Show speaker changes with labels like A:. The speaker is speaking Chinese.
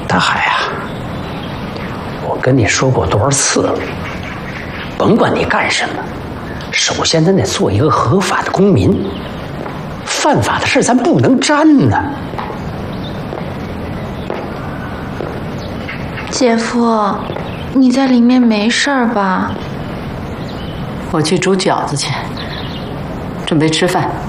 A: 大海啊，我跟你说过多少次了，甭管你干什么，首先咱得做一个合法的公民，犯法的事咱不能沾呢。
B: 姐夫，你在里面没事吧？
C: 我去煮饺子去，准备吃饭。